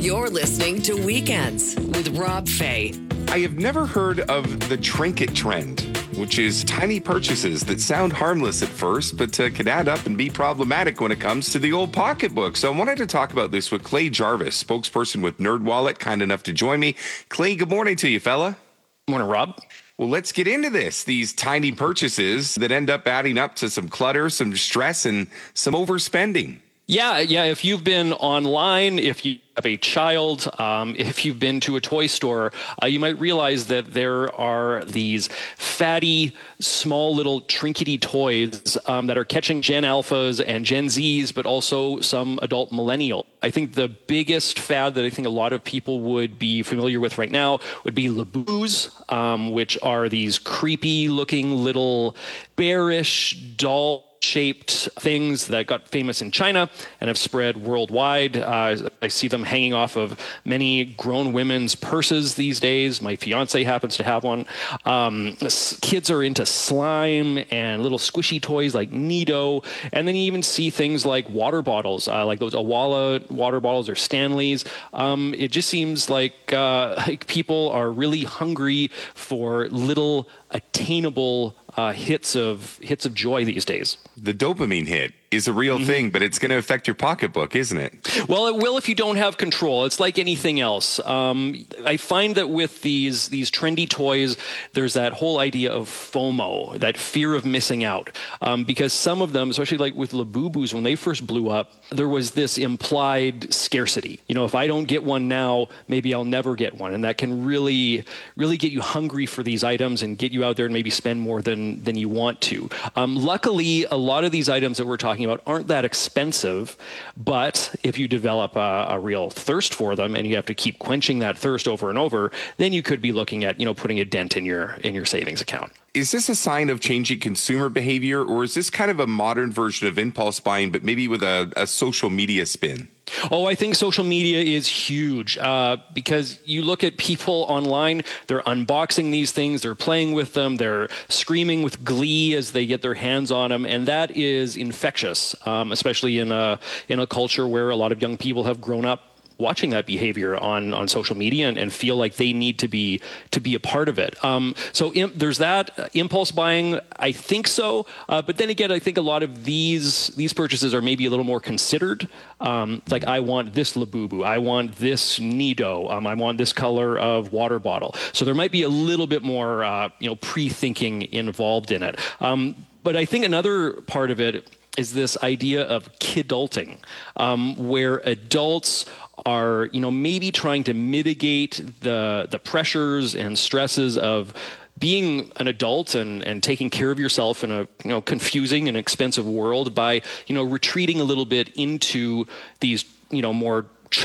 You're listening to Weekends with Rob Fay. I have never heard of the trinket trend, which is tiny purchases that sound harmless at first, but can add up and be problematic when it comes to the old pocketbook. So I wanted to talk about this with Clay Jarvis, spokesperson with NerdWallet, kind enough to join me. Clay, good morning to you, fella. Morning, Rob. Well, let's get into this. These tiny purchases that end up adding up to some clutter, some stress, and some overspending. Yeah. If you've been online, if you have a child, if you've been to a toy store, you might realize that there are these fatty, small little trinkety toys that are catching Gen Alphas and Gen Zs, but also some adult millennial. I think the biggest fad that I think a lot of people would be familiar with right now would be Labubu's, which are these creepy looking little bearish doll shaped things that got famous in China and have spread worldwide. I see them hanging off of many grown women's purses these days. My fiance happens to have one. Kids are into slime and little squishy toys like Nido. And then you even see things like water bottles, like those Awala water bottles or Stanleys. It just seems like people are really hungry for little attainable hits of joy these days. The dopamine hit is a real thing, but it's going to affect your pocketbook, isn't it? Well, it will if you don't have control. It's like anything else. I find that with these trendy toys, there's that whole idea of FOMO, that fear of missing out. Because some of them, especially like with Labubu's, when they first blew up, there was this implied scarcity. You know, if I don't get one now, maybe I'll never get one. And that can really, really get you hungry for these items and get you out there and maybe spend more than you want to. Luckily, a lot of these items that we're talking about aren't that expensive, but if you develop a real thirst for them and you have to keep quenching that thirst over and over, then you could be looking at, putting a dent in your savings account. Is this a sign of changing consumer behavior, or is this kind of a modern version of impulse buying, but maybe with a social media spin? Oh, I think social media is huge because you look at people online, they're unboxing these things, they're playing with them, they're screaming with glee as they get their hands on them. And that is infectious, especially in a culture where a lot of young people have grown up watching that behavior on social media and feel like they need to be a part of it. So there's that impulse buying. I think so. But then again, I think a lot of these purchases are maybe a little more considered. Like I want this Labubu, I want this Nido, I want this color of water bottle. So there might be a little bit more, pre-thinking involved in it. But I think another part of it is this idea of kidulting, where adults are, maybe trying to mitigate the pressures and stresses of being an adult and taking care of yourself in a confusing and expensive world by, retreating a little bit into these, more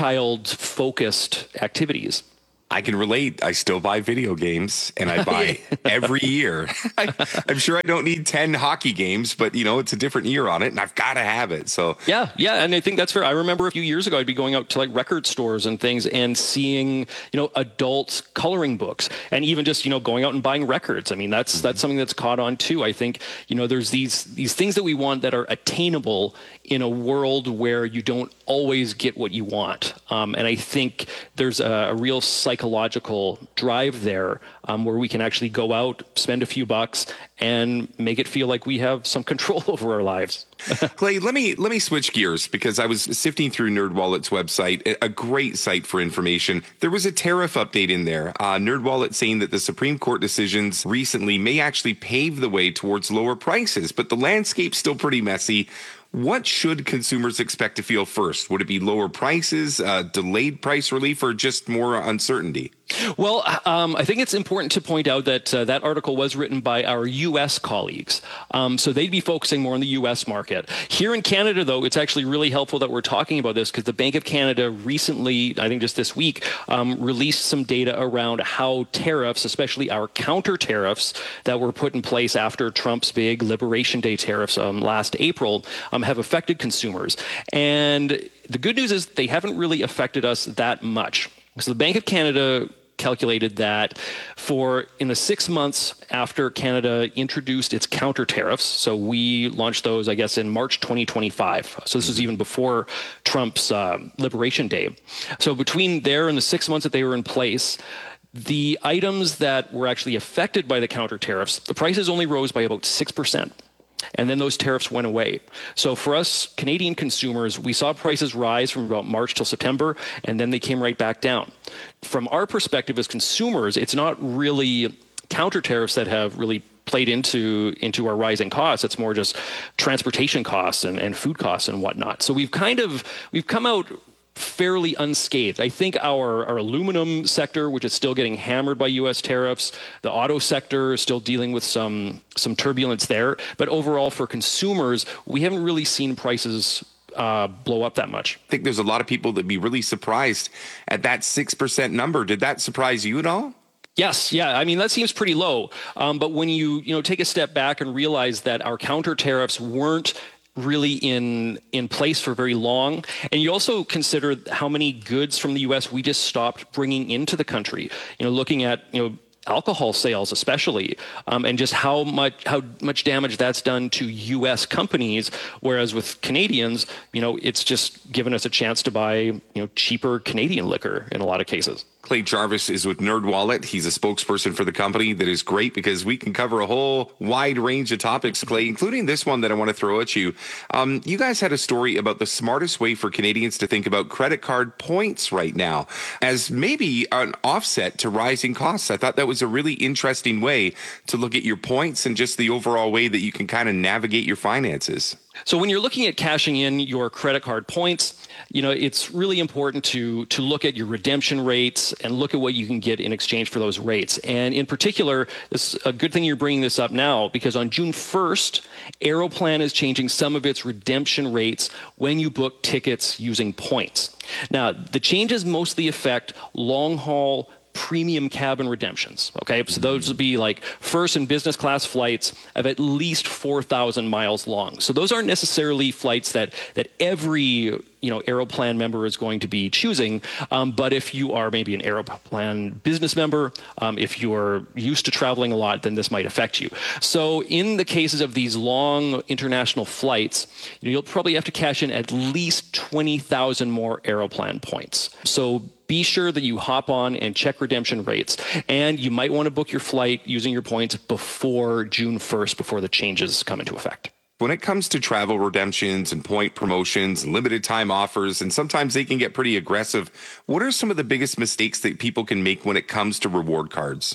child-focused activities. I can relate. I still buy video games, and I buy every year. I'm sure I don't need 10 hockey games, but, it's a different year on it, and I've got to have it. So Yeah, and I think that's fair. I remember a few years ago, I'd be going out to, like, record stores and things and seeing, adult coloring books, and even just, going out and buying records. I mean, that's something that's caught on, too. I think, there's these things that we want that are attainable in a world where you don't always get what you want. And I think there's a real psychological drive there where we can actually go out, spend a few bucks, and make it feel like we have some control over our lives. Clay, let me switch gears because I was sifting through NerdWallet's website, a great site for information. There was a tariff update in there. NerdWallet saying that the Supreme Court decisions recently may actually pave the way towards lower prices, but the landscape's still pretty messy. What should consumers expect to feel first? Would it be lower prices, delayed price relief, or just more uncertainty? Well, I think it's important to point out that that article was written by our U.S. colleagues. So they'd be focusing more on the U.S. market. Here in Canada, though, it's actually really helpful that we're talking about this because the Bank of Canada recently, I think just this week, released some data around how tariffs, especially our counter tariffs that were put in place after Trump's big Liberation Day tariffs last April, have affected consumers. And the good news is they haven't really affected us that much. So the Bank of Canada calculated that in the 6 months after Canada introduced its counter tariffs, so we launched those, I guess, in March 2025. So this is even before Trump's Liberation Day. So between there and the 6 months that they were in place, the items that were actually affected by the counter tariffs, the prices only rose by about 6%. And then those tariffs went away. So for us Canadian consumers, we saw prices rise from about March till September, and then they came right back down. From our perspective as consumers, it's not really counter tariffs that have really played into our rising costs. It's more just transportation costs and food costs and whatnot. So we've come out fairly unscathed. I think our aluminum sector, which is still getting hammered by U.S. tariffs, the auto sector is still dealing with some turbulence there. But overall, for consumers, we haven't really seen prices blow up that much. I think there's a lot of people that'd be really surprised at that 6% number. Did that surprise you at all? Yes. Yeah. I mean, that seems pretty low. But when you take a step back and realize that our counter tariffs weren't really in place for very long. And you also consider how many goods from the U.S. we just stopped bringing into the country, looking at, alcohol sales especially, and just how much damage that's done to U.S. companies, whereas with Canadians, it's just given us a chance to buy, cheaper Canadian liquor in a lot of cases. Clay Jarvis is with NerdWallet. He's a spokesperson for the company. That is great because we can cover a whole wide range of topics, Clay, including this one that I want to throw at you. You guys had a story about the smartest way for Canadians to think about credit card points right now as maybe an offset to rising costs. I thought that was a really interesting way to look at your points and just the overall way that you can kind of navigate your finances. So when you're looking at cashing in your credit card points, it's really important to look at your redemption rates and look at what you can get in exchange for those rates. And in particular, it's a good thing you're bringing this up now because on June 1st, Aeroplan is changing some of its redemption rates when you book tickets using points. Now, the changes mostly affect long-haul premium cabin redemptions. Okay, so those would be like first and business class flights of at least 4,000 miles long. So those aren't necessarily flights that every Aeroplan member is going to be choosing. But if you are maybe an Aeroplan business member, if you're used to traveling a lot, then this might affect you. So in the cases of these long international flights, you'll probably have to cash in at least 20,000 more Aeroplan points. So be sure that you hop on and check redemption rates. And you might want to book your flight using your points before June 1st, before the changes come into effect. When it comes to travel redemptions and point promotions and limited time offers, and sometimes they can get pretty aggressive, what are some of the biggest mistakes that people can make when it comes to reward cards?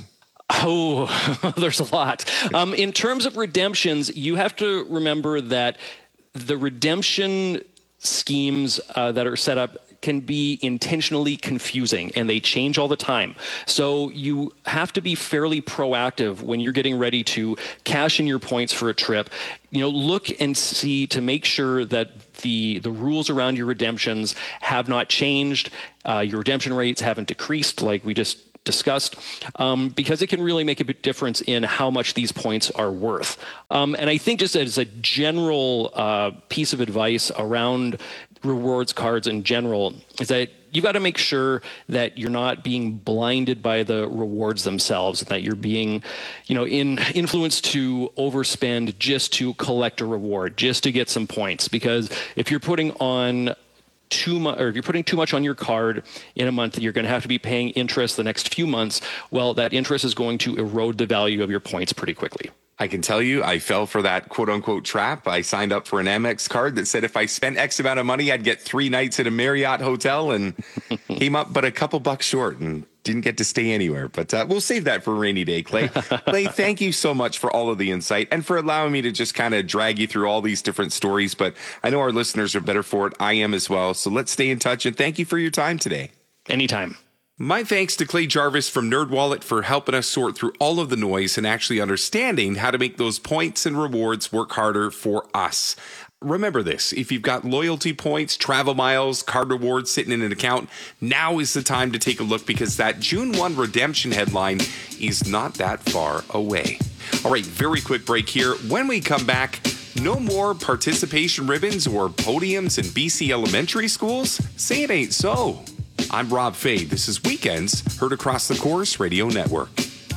Oh, there's a lot. In terms of redemptions, you have to remember that the redemption schemes that are set up can be intentionally confusing and they change all the time. So you have to be fairly proactive when you're getting ready to cash in your points for a trip. Look and see to make sure that the rules around your redemptions have not changed. Your redemption rates haven't decreased like we just discussed, because it can really make a big difference in how much these points are worth. And I think just as a general piece of advice around rewards cards in general is that you got to make sure that you're not being blinded by the rewards themselves, and that you're being, influenced to overspend just to collect a reward, just to get some points. Because if you're putting on too much, or if you're putting too much on your card in a month, you're going to have to be paying interest the next few months. Well, that interest is going to erode the value of your points pretty quickly. I can tell you, I fell for that quote unquote trap. I signed up for an Amex card that said if I spent X amount of money, I'd get 3 nights at a Marriott hotel, and came up but a couple bucks short and didn't get to stay anywhere. But we'll save that for a rainy day, Clay. Clay, thank you so much for all of the insight and for allowing me to just kind of drag you through all these different stories. But I know our listeners are better for it. I am as well. So let's stay in touch, and thank you for your time today. Anytime. My thanks to Clay Jarvis from NerdWallet for helping us sort through all of the noise and actually understanding how to make those points and rewards work harder for us. Remember this, if you've got loyalty points, travel miles, card rewards sitting in an account, now is the time to take a look because that June 1 redemption headline is not that far away. All right, very quick break here. When we come back, no more participation ribbons or podiums in BC elementary schools? Say it ain't so. I'm Rob Fay. This is Weekends, heard across the Corus Radio Network.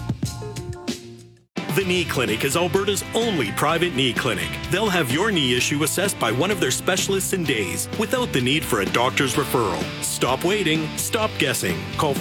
The Knee Clinic is Alberta's only private knee clinic. They'll have your knee issue assessed by one of their specialists in days, without the need for a doctor's referral. Stop waiting, stop guessing. Call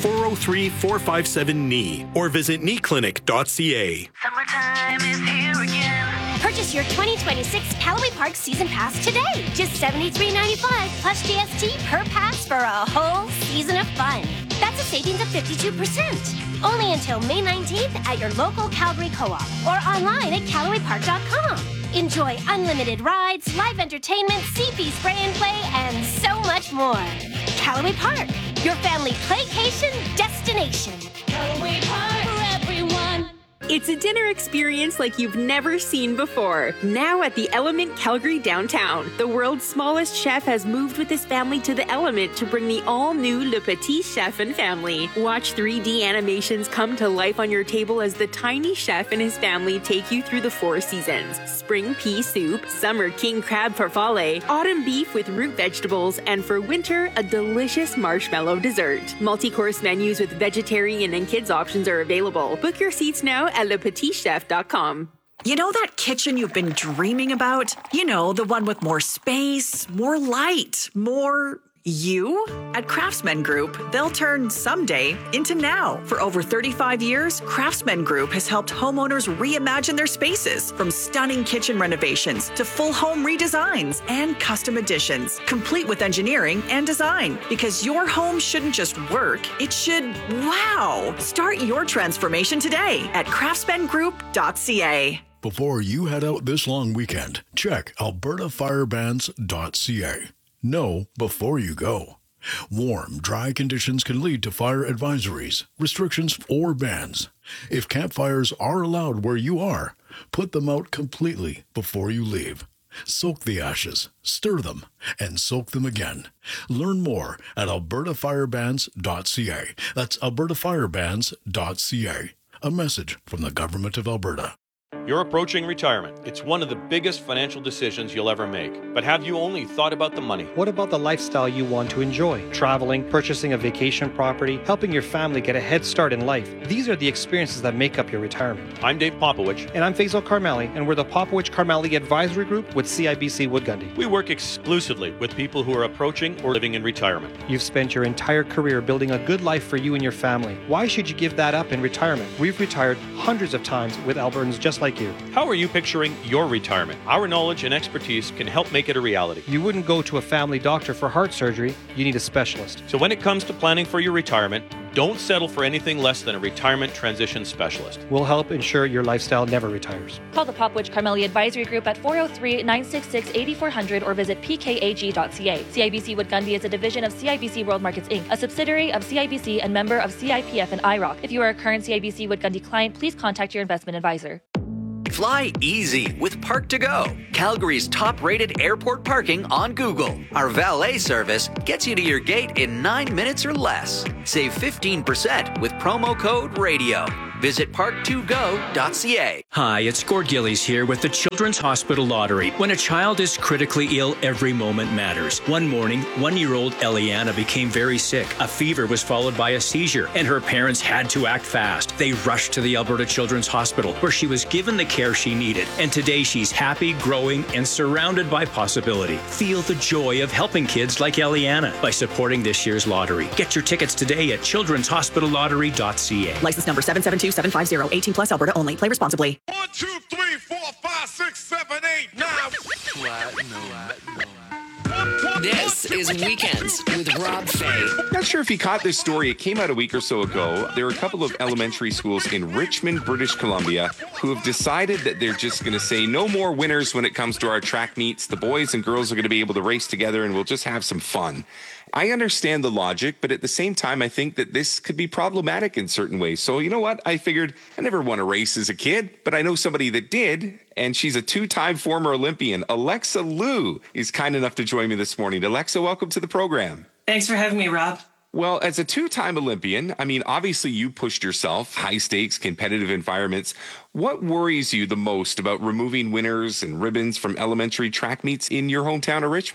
403-457-KNEE or visit kneeclinic.ca. Summertime is here again. Purchase your 2026 Callaway Park Season Pass today. Just $73.95 plus GST per pass for a whole season of fun. That's a savings of 52%. Only until May 19th at your local Calgary Co-op or online at CallawayPark.com. Enjoy unlimited rides, live entertainment, CP spray and play, and so much more. Callaway Park, your family playcation destination. Callaway Park for everyone. It's a dinner experience like you've never seen before. Now at the Element Calgary downtown, the world's smallest chef has moved with his family to the Element to bring the all-new Le Petit Chef and family. Watch 3D animations come to life on your table as the tiny chef and his family take you through the 4 seasons. Spring pea soup, summer king crab farfalle, autumn beef with root vegetables, and for winter, a delicious marshmallow dessert. Multi-course menus with vegetarian and kids options are available. Book your seats now at lepetitchef.com. You know that kitchen you've been dreaming about? You know, the one with more space, more light, more you? At Craftsman Group, they'll turn someday into now. For over 35 years, Craftsman Group has helped homeowners reimagine their spaces, from stunning kitchen renovations to full home redesigns and custom additions, complete with engineering and design. Because your home shouldn't just work, it should wow. Start your transformation today at craftsmangroup.ca. Before you head out this long weekend, check albertafirebands.ca. Know before you go. Warm, dry conditions can lead to fire advisories, restrictions, or bans. If campfires are allowed where you are, put them out completely before you leave. Soak the ashes, stir them, and soak them again. Learn more at albertafirebands.ca. That's albertafirebands.ca. A message from the Government of Alberta. You're approaching retirement. It's one of the biggest financial decisions you'll ever make. But have you only thought about the money? What about the lifestyle you want to enjoy? Traveling, purchasing a vacation property, helping your family get a head start in life. These are the experiences that make up your retirement. I'm Dave Popowich. And I'm Faisal Karmali, and we're the Popowich-Karmali Advisory Group with CIBC Wood Gundy. We work exclusively with people who are approaching or living in retirement. You've spent your entire career building a good life for you and your family. Why should you give that up in retirement? We've retired hundreds of times with Albertans just like you. How are you picturing your retirement? Our knowledge and expertise can help make it a reality. You wouldn't go to a family doctor for heart surgery. You need a specialist. So when it comes to planning for your retirement, don't settle for anything less than a retirement transition specialist. We'll help ensure your lifestyle never retires. Call the Popowich Karmali Advisory Group at 403-966-8400 or visit pkag.ca. CIBC Wood Gundy is a division of CIBC World Markets Inc., a subsidiary of CIBC and member of CIPF and IROC. If you are a current CIBC Wood Gundy client, please contact your investment advisor. Fly easy with Park2Go, Calgary's top-rated airport parking on Google. Our valet service gets you to your gate in 9 minutes or less. Save 15% with promo code RADIO. Visit park2go.ca. Hi, it's Gord Gillies here with the Children's Hospital Lottery. When a child is critically ill, every moment matters. One morning, 1-year-old Eliana became very sick. A fever was followed by a seizure, and her parents had to act fast. They rushed to the Alberta Children's Hospital, where she was given the care she needed. And today she's happy, growing, and surrounded by possibility. Feel the joy of helping kids like Eliana by supporting this year's lottery. Get your tickets today at childrenshospitallottery.ca. License number 772-750, 18 plus Alberta only. Play responsibly. 1, 2, 3, 4, 5, 6, 7, 8, 9. This is Weekends with Rob Fay. Not sure if you caught this story. It came out a week or so ago. There are a couple of elementary schools in Richmond, British Columbia, who have decided that they're just going to say no more winners when it comes to our track meets. The boys and girls are going to be able to race together, and we'll just have some fun. I understand the logic, but at the same time, I think that this could be problematic in certain ways. So you know what? I figured I never won a race as a kid, but I know somebody that did, and she's a 2-time former Olympian. Alexa Liu is kind enough to join me this morning. Alexa, welcome to the program. Thanks for having me, Rob. Well, as a 2-time Olympian, I mean, obviously you pushed yourself, high stakes, competitive environments. What worries you the most about removing winners and ribbons from elementary track meets in your hometown of Richmond?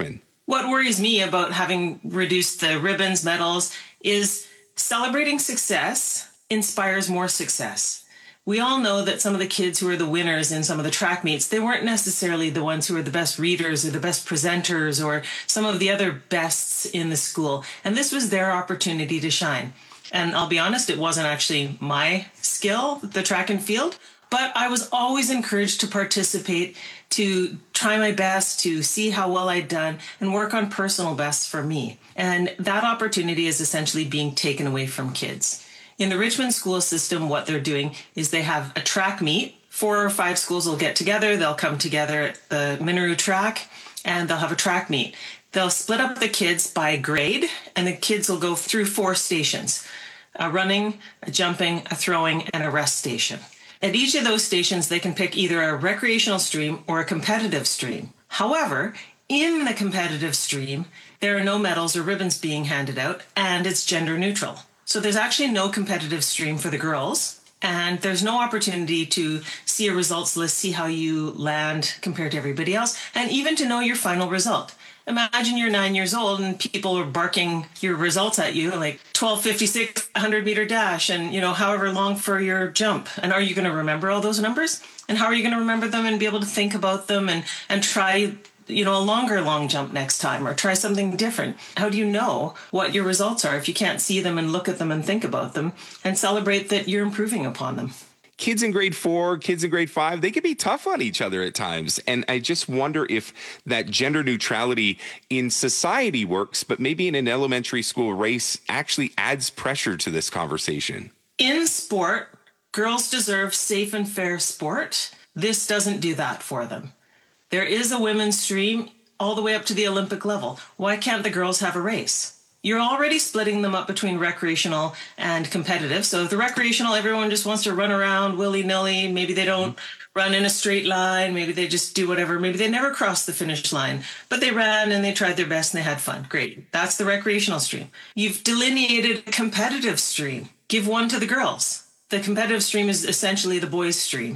What worries me about having reduced the ribbons, medals, is celebrating success inspires more success. We all know that some of the kids who are the winners in some of the track meets, they weren't necessarily the ones who are the best readers or the best presenters or some of the other bests in the school. And this was their opportunity to shine. And I'll be honest, it wasn't actually my skill, the track and field, but I was always encouraged to participate, to try my best, to see how well I'd done, and work on personal bests for me. And that opportunity is essentially being taken away from kids. In the Richmond school system, what they're doing is they have a track meet. 4 or 5 schools will get together. They'll come together at the Minaroo track, and they'll have a track meet. They'll split up the kids by grade, and the kids will go through 4 stations: a running, a jumping, a throwing, and a rest station. At each of those stations, they can pick either a recreational stream or a competitive stream. However, in the competitive stream, there are no medals or ribbons being handed out, and it's gender neutral. So there's actually no competitive stream for the girls, and there's no opportunity to see a results list, see how you land compared to everybody else, and even to know your final result. Imagine you're 9 years old and people are barking your results at you, like 12:56, 100-meter dash, and, however long for your jump. And are you going to remember all those numbers? And how are you going to remember them and be able to think about them and try a longer long jump next time, or try something different? How do you know what your results are if you can't see them and look at them and think about them and celebrate that you're improving upon them? Kids in grade 4, kids in grade 5, they can be tough on each other at times. And I just wonder if that gender neutrality in society works, but maybe in an elementary school race actually adds pressure to this conversation. In sport, girls deserve safe and fair sport. This doesn't do that for them. There is a women's stream all the way up to the Olympic level. Why can't the girls have a race? You're already splitting them up between recreational and competitive. So if the recreational, everyone just wants to run around willy-nilly. Maybe they don't run in a straight line. Maybe they just do whatever. Maybe they never crossed the finish line, but they ran and they tried their best and they had fun. Great. That's the recreational stream. You've delineated a competitive stream. Give one to the girls. The competitive stream is essentially the boys' stream.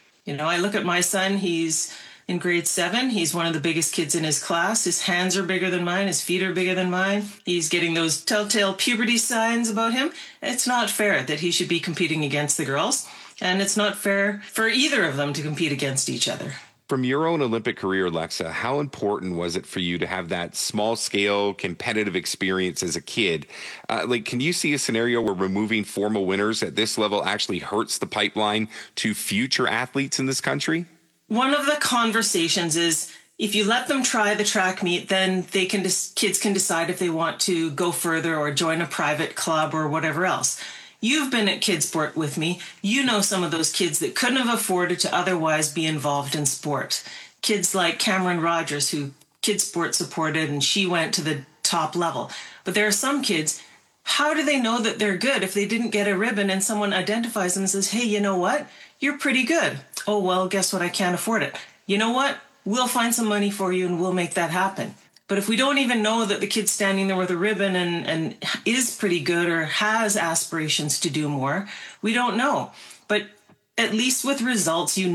I look at my son. He's in grade 7, he's one of the biggest kids in his class. His hands are bigger than mine. His feet are bigger than mine. He's getting those telltale puberty signs about him. It's not fair that he should be competing against the girls. And it's not fair for either of them to compete against each other. From your own Olympic career, Alexa, how important was it for you to have that small-scale competitive experience as a kid? Can you see a scenario where removing formal winners at this level actually hurts the pipeline to future athletes in this country? One of the conversations is if you let them try the track meet, then kids can decide if they want to go further or join a private club or whatever else. You've been at Kidsport with me. You know some of those kids that couldn't have afforded to otherwise be involved in sport. Kids like Cameron Rogers, who Kidsport supported, and she went to the top level. But there are some kids, how do they know that they're good if they didn't get a ribbon and someone identifies them and says, hey, you know what? You're pretty good. Oh, well, guess what? I can't afford it. You know what? We'll find some money for you and we'll make that happen. But if we don't even know that the kid's standing there with a ribbon and is pretty good or has aspirations to do more, we don't know. But at least with results, you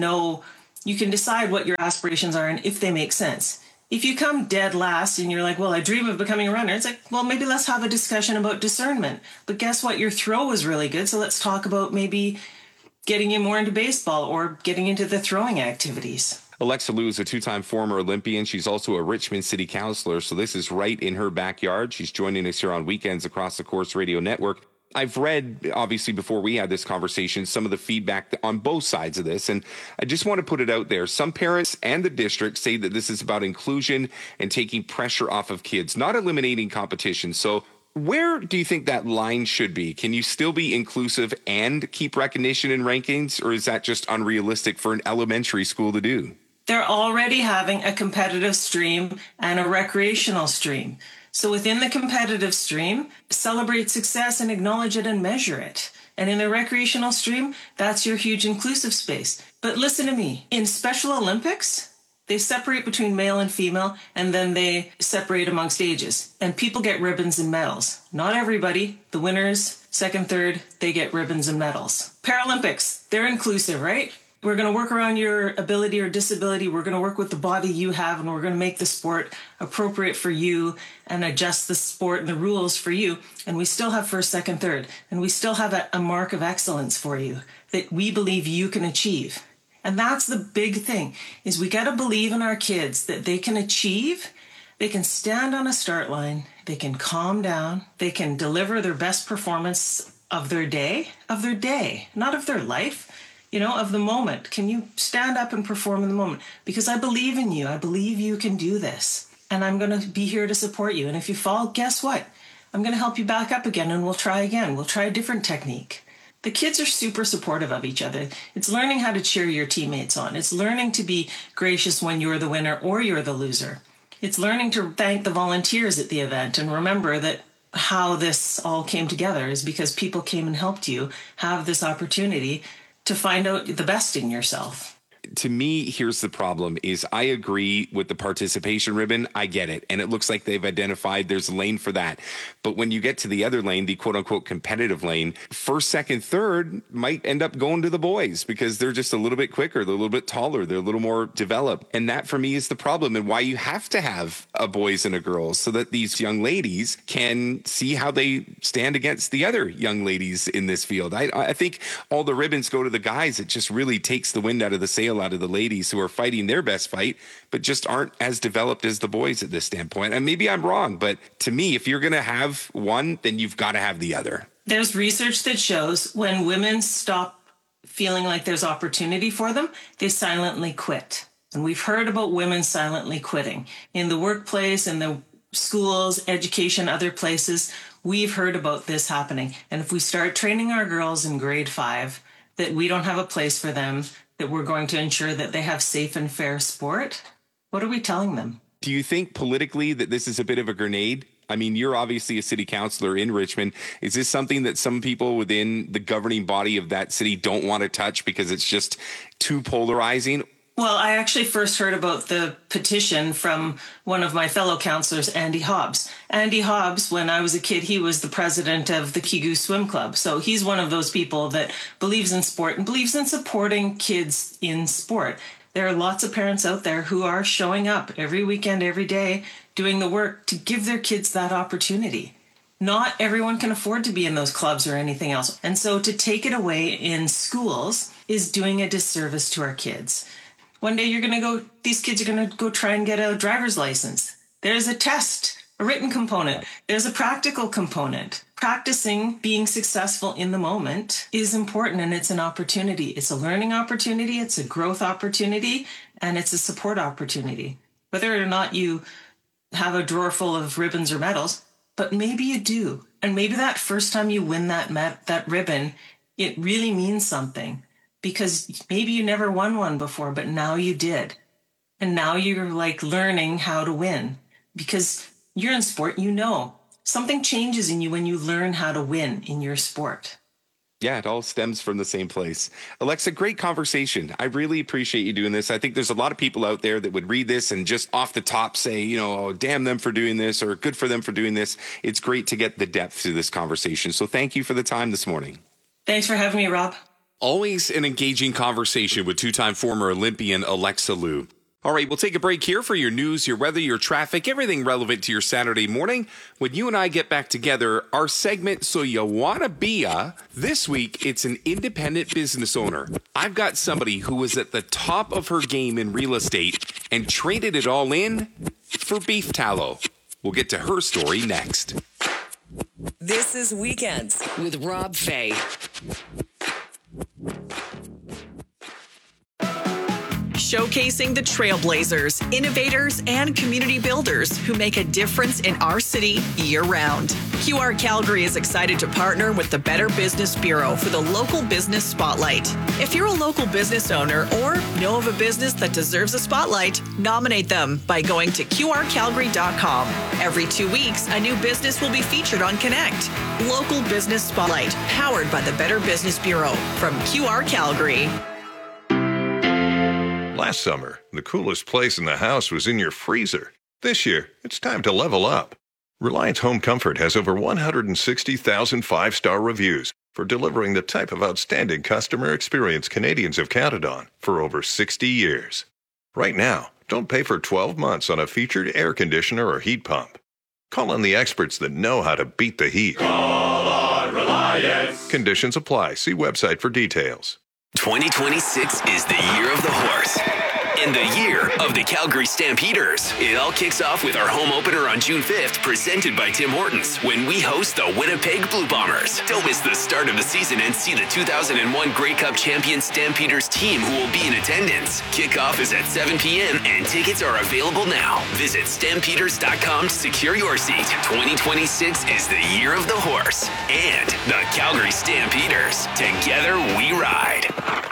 can decide what your aspirations are and if they make sense. If you come dead last and you're like, well, I dream of becoming a runner, it's like, well, maybe let's have a discussion about discernment. But guess what? Your throw was really good. So let's talk about maybe getting you more into baseball or getting into the throwing activities. Alexa Liu is a 2-time former Olympian. She's also a Richmond City Councillor, so this is right in her backyard. She's joining us here on Weekends across the Corus Radio Network. I've read, obviously, before we had this conversation, some of the feedback on both sides of this, and I just want to put it out there. Some parents and the district say that this is about inclusion and taking pressure off of kids, not eliminating competition. So where do you think that line should be? Can you still be inclusive and keep recognition in rankings, or is that just unrealistic for an elementary school to do? They're already having a competitive stream and a recreational stream. So within the competitive stream, celebrate success and acknowledge it and measure it. And in the recreational stream, that's your huge inclusive space. But listen to me, in Special Olympics, they separate between male and female, and then they separate amongst ages. And people get ribbons and medals. Not everybody. The winners, second, third, they get ribbons and medals. Paralympics, they're inclusive, right? We're going to work around your ability or disability. We're going to work with the body you have, and we're going to make the sport appropriate for you and adjust the sport and the rules for you. And we still have first, second, third. And we still have a mark of excellence for you that we believe you can achieve. And that's the big thing, is we got to believe in our kids that they can achieve. They can stand on a start line. They can calm down. They can deliver their best performance of their day, not of their life, of the moment. Can you stand up and perform in the moment? Because I believe in you. I believe you can do this. And I'm going to be here to support you. And if you fall, guess what? I'm going to help you back up again, and we'll try again. We'll try a different technique. The kids are super supportive of each other. It's learning how to cheer your teammates on. It's learning to be gracious when you're the winner or you're the loser. It's learning to thank the volunteers at the event and remember that how this all came together is because people came and helped you have this opportunity to find out the best in yourself. To me, here's the problem is I agree with the participation ribbon. I get it. And it looks like they've identified there's a lane for that. But when you get to the other lane, the quote unquote competitive lane, first, second, third might end up going to the boys because they're just a little bit quicker. They're a little bit taller. They're a little more developed. And that for me is the problem and why you have to have a boys and a girls so that these young ladies can see how they stand against the other young ladies in this field. I think all the ribbons go to the guys. It just really takes the wind out of the sail out of the ladies who are fighting their best fight, but just aren't as developed as the boys at this standpoint. And maybe I'm wrong, but to me, if you're going to have one, then you've got to have the other. There's research that shows when women stop feeling like there's opportunity for them, they silently quit. And we've heard about women silently quitting in the workplace, in the schools, education, other places. We've heard about this happening. And if we start training our girls in grade 5 that we don't have a place for them, that we're going to ensure that they have safe and fair sport, what are we telling them? Do you think politically that this is a bit of a grenade? I mean, you're obviously a city councilor in Richmond. Is this something that some people within the governing body of that city don't want to touch because it's just too polarizing? Well, I actually first heard about the petition from one of my fellow councillors, Andy Hobbs. Andy Hobbs, when I was a kid, he was the president of the Kigu Swim Club. So he's one of those people that believes in sport and believes in supporting kids in sport. There are lots of parents out there who are showing up every weekend, every day, doing the work to give their kids that opportunity. Not everyone can afford to be in those clubs or anything else. And so to take it away in schools is doing a disservice to our kids. One day these kids are going to go try and get a driver's license. There's a test, a written component. There's a practical component. Practicing being successful in the moment is important, and it's an opportunity. It's a learning opportunity, it's a growth opportunity, and it's a support opportunity. Whether or not you have a drawer full of ribbons or medals, but maybe you do. And maybe that first time you win that ribbon, it really means something. Because maybe you never won one before, but now you did. And now you're learning how to win. Because you're in sport, something changes in you when you learn how to win in your sport. Yeah, it all stems from the same place. Alexa, great conversation. I really appreciate you doing this. I think there's a lot of people out there that would read this and just off the top say, oh, damn them for doing this or good for them for doing this. It's great to get the depth to this conversation. So thank you for the time this morning. Thanks for having me, Rob. Always an engaging conversation with two-time former Olympian Alexa Liu. All right, we'll take a break here for your news, your weather, your traffic, everything relevant to your Saturday morning. When you and I get back together, our segment, So You Wanna Be A, this week, it's an independent business owner. I've got somebody who was at the top of her game in real estate and traded it all in for beef tallow. We'll get to her story next. This is Weekends with Rob Fay. Showcasing the trailblazers, innovators, and community builders who make a difference in our city year-round. QR Calgary is excited to partner with the Better Business Bureau for the Local Business Spotlight. If you're a local business owner or know of a business that deserves a spotlight, nominate them by going to qrcalgary.com. Every 2 weeks, a new business will be featured on Connect. Local Business Spotlight, powered by the Better Business Bureau from QR Calgary. Last summer, the coolest place in the house was in your freezer. This year, it's time to level up. Reliance Home Comfort has over 160,000 five-star reviews for delivering the type of outstanding customer experience Canadians have counted on for over 60 years. Right now, don't pay for 12 months on a featured air conditioner or heat pump. Call on the experts that know how to beat the heat. Call on Reliance. Conditions apply. See website for details. 2026 is the year of the horse. And the year of the Calgary Stampeders. It all kicks off with our home opener on June 5th, presented by Tim Hortons, when we host the Winnipeg Blue Bombers. Don't miss the start of the season and see the 2001 Grey Cup champion Stampeders team who will be in attendance. Kickoff is at 7 p.m. and tickets are available now. Visit stampeders.com to secure your seat. 2026 is the year of the horse and the Calgary Stampeders. Together we ride.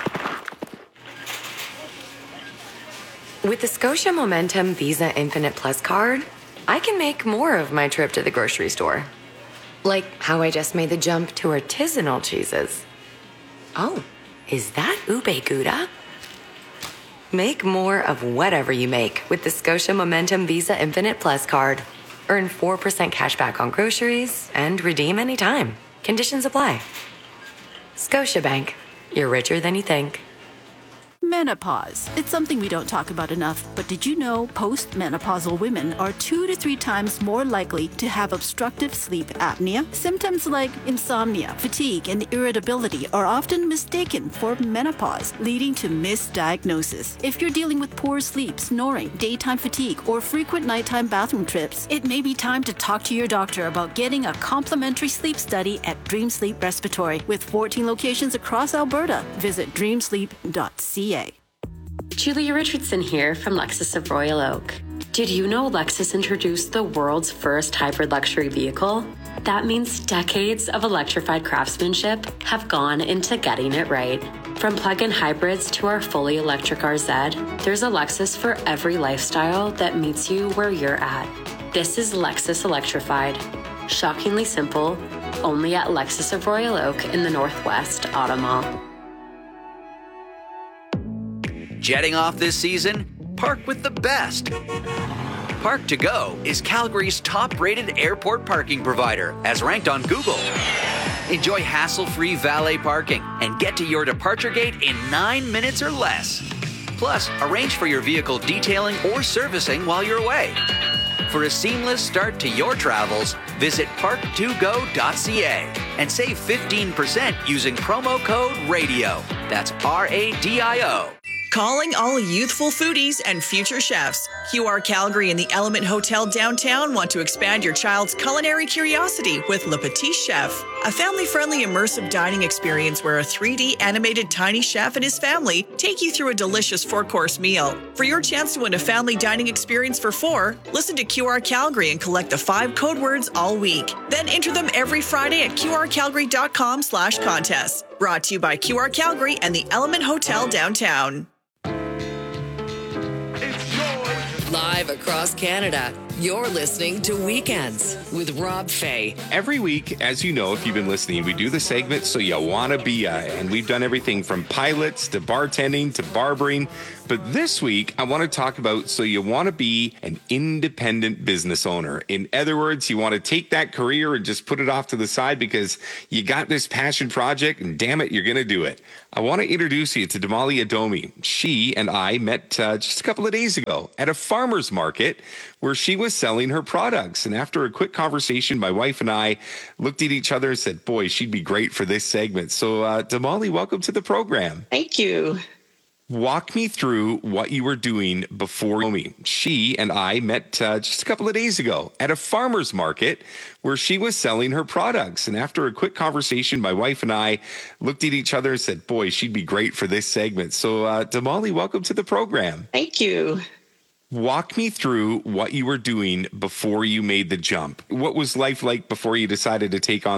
With the Scotia Momentum Visa Infinite Plus card, I can make more of my trip to the grocery store. Like how I just made the jump to artisanal cheeses. Oh, is that ube gouda? Make more of whatever you make with the Scotia Momentum Visa Infinite Plus card. Earn 4% cash back on groceries and redeem anytime. Conditions apply. Scotiabank. You're richer than you think. Menopause. It's something we don't talk about enough, but did you know postmenopausal women are 2 to 3 times more likely to have obstructive sleep apnea? Symptoms like insomnia, fatigue, and irritability are often mistaken for menopause, leading to misdiagnosis. If you're dealing with poor sleep, snoring, daytime fatigue, or frequent nighttime bathroom trips, it may be time to talk to your doctor about getting a complimentary sleep study at Dream Sleep Respiratory. With 14 locations across Alberta, visit dreamsleep.ca. Julia Richardson here from Lexus of Royal Oak. Did you know Lexus introduced the world's first hybrid luxury vehicle? That means decades of electrified craftsmanship have gone into getting it right. From plug-in hybrids to our fully electric RZ, there's a Lexus for every lifestyle that meets you where you're at. This is Lexus Electrified. Shockingly simple, only at Lexus of Royal Oak in the Northwest Auto Mall. Jetting off this season? Park with the best. Park to Go is Calgary's top-rated airport parking provider, as ranked on Google. Enjoy hassle-free valet parking and get to your departure gate in 9 minutes or less. Plus, arrange for your vehicle detailing or servicing while you're away. For a seamless start to your travels, visit park2go.ca and save 15% using promo code RADIO. That's RADIO. Calling all youthful foodies and future chefs. QR Calgary and the Element Hotel downtown want to expand your child's culinary curiosity with Le Petit Chef, a family-friendly immersive dining experience where a 3D animated tiny chef and his family take you through a delicious 4-course meal. For your chance to win a family dining experience for 4, listen to QR Calgary and collect the 5 code words all week. Then enter them every Friday at qrcalgary.com/contest. Brought to you by QR Calgary and the Element Hotel downtown. Live across Canada, you're listening to Weekends with Rob Fay. Every week, as you know, if you've been listening, we do the segment So You Wanna Be and we've done everything from pilots to bartending to barbering. But this week, I want to talk about So You Want to Be an Independent Business Owner. In other words, you want to take that career and just put it off to the side because you got this passion project and damn it, you're going to do it. I want to introduce you to Damali Adomi. She and I met just a couple of days ago at a farmer's market where she was selling her products. And after a quick conversation, my wife and I looked at each other and said, boy, she'd be great for this segment. So Damali, welcome to the program. Thank you. Walk me through what you were doing before me. She and I met just a couple of days ago at a farmer's market where she was selling her products. And after a quick conversation, my wife and I looked at each other and said, boy, she'd be great for this segment. So Damali, welcome to the program. Thank you. Walk me through what you were doing before you made the jump. What was life like before you decided to take on